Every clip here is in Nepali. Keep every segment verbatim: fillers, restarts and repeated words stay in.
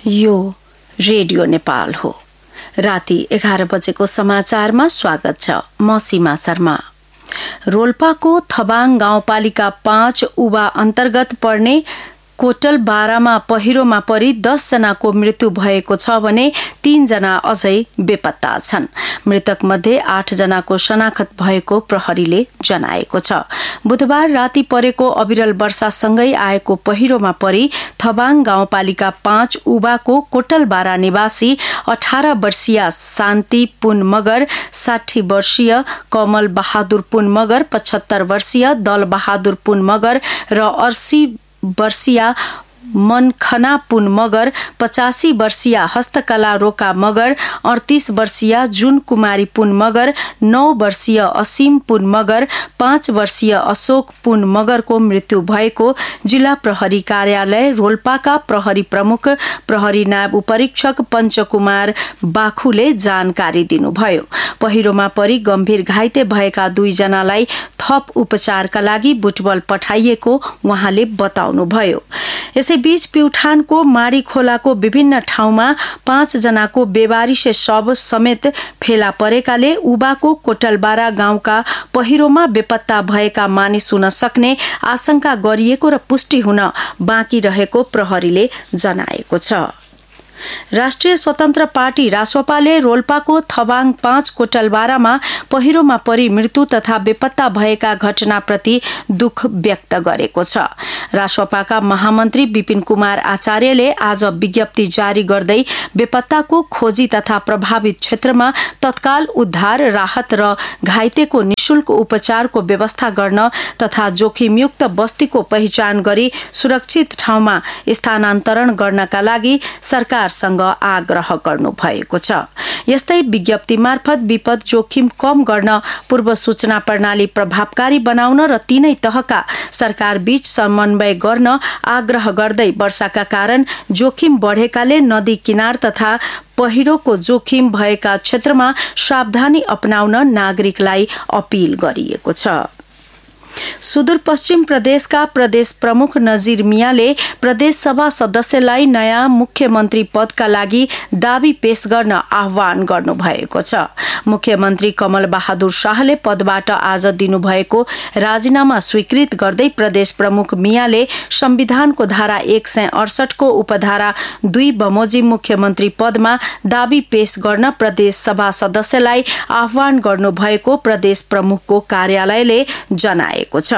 यो रेडियो नेपाल हो। राति एघार बजेको समाचारमा स्वागत छ। म सीमा शर्मा। रोल्पाको थबाङ गाउँपालिका पाँच उबा अन्तर्गत पर्ने कोटल बारामा पहिरोमा परि दस जनाको मृत्यु भएको छ भने तीन जना अझै बेपत्ता छन्। मृतक मध्ये आठ जनाको शनाखत भएको प्रहरीले जनाएको छ। बुधबार राति परेको अविरल वर्षासँगै आएको पहिरोमा परि थबाङ गाउँपालिका पाँच उबाको कोटल बारा निवासी अठार वर्षीय शान्ति पुन मगर, साठी वर्षीय कमल बहादुर पुन मगर, पचहत्तर वर्षीय दल बहादुर पुन मगर र अस्सी वर्षीय मनखना पुन मगर, पचासी वर्षीय हस्तकला रोका मगर, अड़तीस वर्षीय जुन कुमारी पुन मगर, नौ वर्षीय असीम पुन मगर, पाँच वर्षीय अशोक पुन मगरको मृत्यु भएको जिल्ला प्रहरी कार्यालय रोल्पाका प्रहरी प्रमुख प्रहरी नायब उपरीक्षक पञ्चकुमार बाखुले जानकारी दिनुभयो। पहिरोमा परि गम्भीर घाइते भएका दुईजनालाई थप उपचारका लागि बुटवल पठाइएको उहाँले बताउनुभयो। यसैबीच प्युठानको माडी खोलाको विभिन्न ठाउँमा पाँच जनाको बेवारिसे शव समेत फेला परेकाले उबाको कोटलबारा गाउँका पहिरोमा बेपत्ता भएका मानिस हुन सक्ने आशंका गरिएको र पुष्टि हुन बाँकी रहेको प्रहरीले जनाएको छ। राष्ट्रिय स्वतन्त्र पार्टी रासोपाले रोल्पाको थबाङ पाँच कोटलबारामा पहिरोमा परि मृत्यु तथा बेपत्ता भएका घटनाप्रति दुःख व्यक्त गरेको छ। रासोपाका महामन्त्री विपिन कुमार आचार्यले आज विज्ञप्ति जारी गर्दै बेपत्ताको खोजी तथा प्रभावित क्षेत्रमा तत्काल उद्धार, राहत र घाइतेको निशुल्क उपचारको व्यवस्था गर्न तथा जोखिमयुक्त बस्तीको पहिचान गरी सुरक्षित ठाउँमा स्थानान्तरण गर्नका लागि सरकार सँग आग्रह गर्नु भएको छ। यस्तै विज्ञप्ति मार्फत विपद जोखिम कम गर्न पूर्व सूचना प्रणाली प्रभावकारी बनाउन र तीनै तहका सरकार बीच समन्वय गर्न आग्रह गर्दै वर्षाका कारण जोखिम बढेकाले नदी किनार तथा पहिरोको जोखिम भएका क्षेत्रमा सावधानी अपनाउन नागरिकलाई अपील गरिएको छ। सुदूरपश्चिम प्रदेशका प्रदेश प्रमुख नजीर मियाले प्रदेश सभा सदस्यलाई नयाँ मुख्यमन्त्री पदका लागि दावी पेश गर्न आह्वान गर्नु भएको छ। मुख्यमन्त्री कमल बहादुर शाहले पदबाट आज दिनुभएको राजीनामा स्वीकृत गर्दै प्रदेश प्रमुख मियाले संविधानको धारा एक सय अडसठको उपधारा दुई बमोजिम मुख्यमन्त्री पदमा दावी पेश गर्न प्रदेश सभा सदस्यलाई आह्वान गर्नु भएको प्रदेश प्रमुखको कार्यालयले जनाए छ।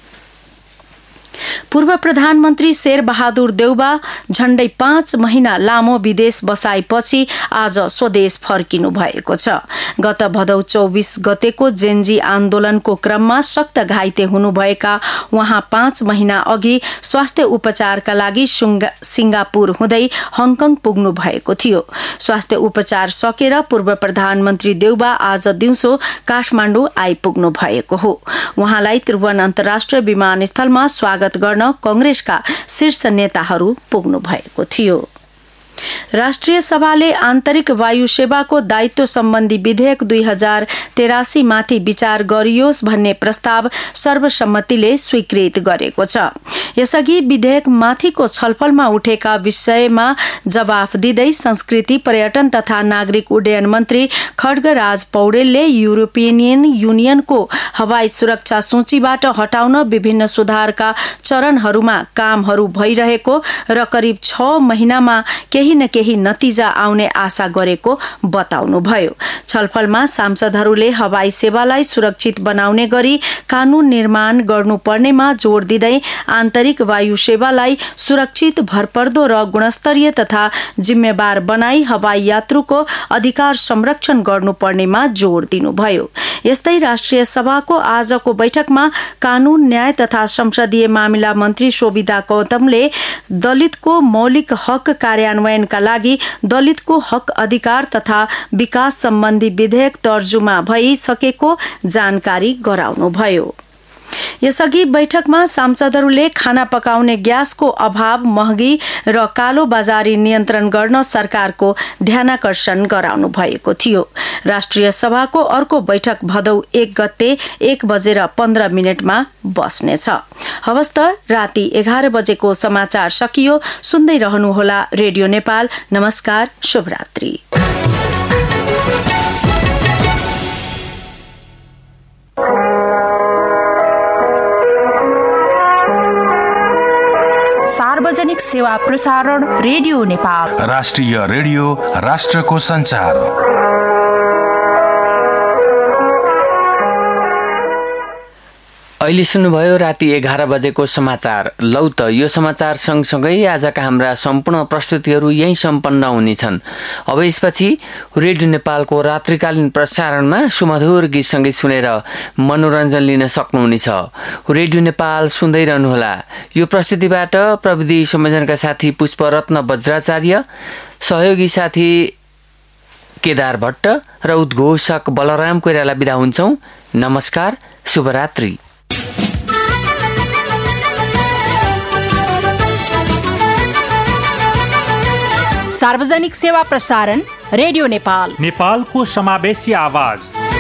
पूर्व प्रधानमन्त्री शेर बहादुर देउबा झण्डै पाँच महिना लामो विदेश बसाइपछि आज स्वदेश फर्किनु भएको छ। गत भदौ चौबीस गतेको जेन्जी आन्दोलनको क्रममा सक्त घाइते हुनुभएका उहाँ पाँच महिना अघि स्वास्थ्य उपचारका लागि सिंगापुर हुँदै हङकङ पुग्नु भएको थियो। स्वास्थ्य उपचार सकेर पूर्व प्रधानमन्त्री देउबा आज दिउँसो काठमाडौँ आइपुग्नु भएको हो। उहाँलाई त्रिभुवन अन्तर्राष्ट्रिय विमानस्थलमा स्वागत गर्न कांग्रेसका शीर्ष नेताहरू पुग्नु भएको थियो। राष्ट्रिय सभाले आन्तरिक वायु सेवाको दायित्व सम्बन्धी विधेयक दुई हजार तेरासी माथि विचार गरियोस् भन्ने प्रस्ताव सर्वसम्मतिले स्वीकृत गरेको छ। यसअघि विधेयक माथिको छलफलमा उठेका विषयमा जवाफ दिँदै संस्कृति, पर्यटन तथा नागरिक उड्डयन मन्त्री खड्गराज पौडेलले युरोपियन युनियनको हवाई सुरक्षा सूचीबाट हटाउन विभिन्न सुधारका चरणहरूमा कामहरू भइरहेको र करिब छ महिनामा केही न केही नतिजा आउने आशा गरेको बताउनुभयो। छलफलमा सांसदहरूले हवाई सेवालाई सुरक्षित बनाउने गरी कानून निर्माण गर्नुपर्नेमा जोड़ दिँदै आन्तरिक वायु सेवालाई सुरक्षित, भरपर्दो र गुणस्तरीय तथा जिम्मेवार बनाई हवाई यात्रुको अधिकार संरक्षण गर्नुपर्नेमा जोड़ दिनुभयो। यस्तै राष्ट्रिय सभाको आजको बैठकमा कानून, न्याय तथा संसदीय मामिला मन्त्री शोभिता गौतमले दलितको मौलिक हक कार्यान्वयनका लागि दलितको हक, अधिकार तथा विकास सम्बन्धी विधेयक तर्जुमा भइसकेको जानकारी गराउनुभयो। यसअघि बैठकमा सांसदहरूले खाना पकाउने ग्यासको अभाव, महँगी र कालो बजारी नियन्त्रण गर्न सरकारको ध्यानाकर्षण गराउनु भएको थियो। राष्ट्रिय सभाको अर्को बैठक भदौ एक गते एक बजेर पन्ध्र मिनटमा बस्नेछ। हवस् त, राति एघार बजेको समाचार सकियो। सुन्दै रहनुहोला रेडियो नेपाल। नमस्कार, शुभरात्रि। सार्वजनिक सेवा प्रसारण रेडियो नेपाल। राष्ट्रिय रेडियो, राष्ट्रको संचार। अहिले सुन्नुभयो राति एघार बजेको समाचार। लौ त यो समाचार सँगसँगै आजका हाम्रा सम्पूर्ण प्रस्तुतिहरू यही सम्पन्न हुनेछन्। अब यसपछि रेडियो नेपालको रात्रिकालीन प्रसारणमा सुमधुर गीत सङ्गीत सुनेर मनोरञ्जन लिन सक्नुहुनेछ। रेडियो नेपाल सुन्दै रहनुहोला। यो प्रस्तुतिबाट प्रविधि संयोजनका साथी पुष्परत्न वज्राचार्य, सहयोगी साथी केदार भट्ट र उद्घोषक बलराम कोइराला बिदा हुन्छौँ। नमस्कार, शुभरात्रि। सार्वजनिक सेवा प्रसारण रेडियो नेपाल, नेपालको समावेशी आवाज।